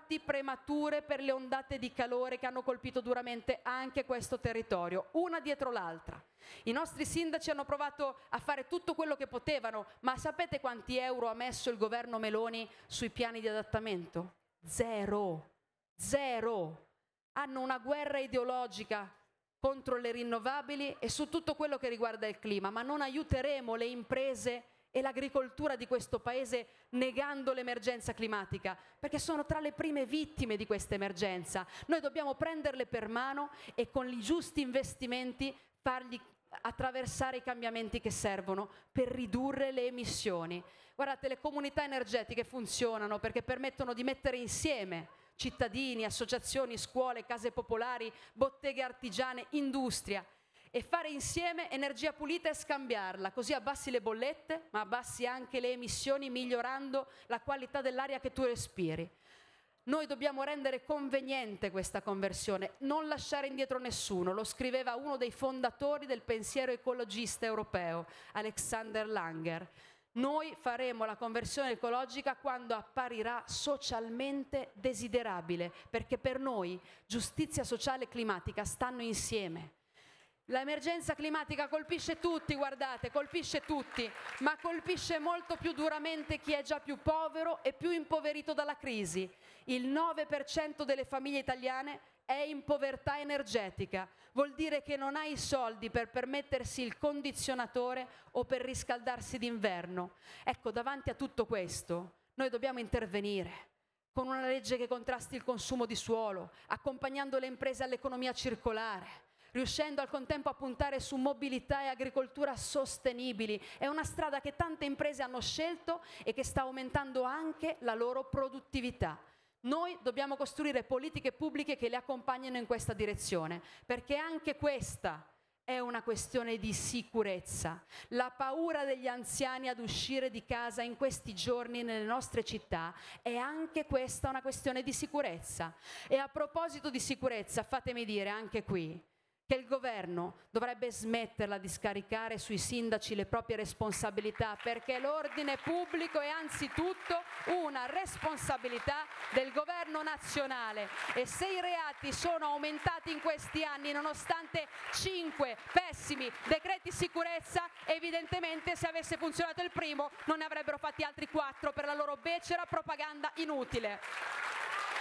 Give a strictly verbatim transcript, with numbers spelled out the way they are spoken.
morti premature per le ondate di calore che hanno colpito duramente anche questo territorio, una dietro l'altra. I nostri sindaci hanno provato a fare tutto quello che potevano, ma sapete quanti euro ha messo il governo Meloni sui piani di adattamento? Zero. Zero. Hanno una guerra ideologica contro le rinnovabili e su tutto quello che riguarda il clima, ma non aiuteremo le imprese e l'agricoltura di questo paese negando l'emergenza climatica, perché sono tra le prime vittime di questa emergenza. Noi dobbiamo prenderle per mano e con i giusti investimenti fargli attraversare i cambiamenti che servono per ridurre le emissioni. Guardate, le comunità energetiche funzionano perché permettono di mettere insieme cittadini, associazioni, scuole, case popolari, botteghe artigiane, industria, e fare insieme energia pulita e scambiarla, così abbassi le bollette, ma abbassi anche le emissioni, migliorando la qualità dell'aria che tu respiri. Noi dobbiamo rendere conveniente questa conversione, non lasciare indietro nessuno. Lo scriveva uno dei fondatori del pensiero ecologista europeo, Alexander Langer. Noi faremo la conversione ecologica quando apparirà socialmente desiderabile, perché per noi giustizia sociale e climatica stanno insieme. L'emergenza climatica colpisce tutti, guardate, colpisce tutti, ma colpisce molto più duramente chi è già più povero e più impoverito dalla crisi. Il nove per cento delle famiglie italiane è in povertà energetica. Vuol dire che non ha i soldi per permettersi il condizionatore o per riscaldarsi d'inverno. Ecco, davanti a tutto questo, noi dobbiamo intervenire con una legge che contrasti il consumo di suolo, accompagnando le imprese all'economia circolare, riuscendo al contempo a puntare su mobilità e agricoltura sostenibili. È una strada che tante imprese hanno scelto e che sta aumentando anche la loro produttività. Noi dobbiamo costruire politiche pubbliche che le accompagnino in questa direzione, perché anche questa è una questione di sicurezza. La paura degli anziani ad uscire di casa in questi giorni nelle nostre città è anche questa una questione di sicurezza. E a proposito di sicurezza, fatemi dire anche qui che il governo dovrebbe smetterla di scaricare sui sindaci le proprie responsabilità, perché l'ordine pubblico è anzitutto una responsabilità del governo nazionale. E se i reati sono aumentati in questi anni nonostante cinque pessimi decreti sicurezza, evidentemente se avesse funzionato il primo non ne avrebbero fatti altri quattro per la loro becera propaganda inutile.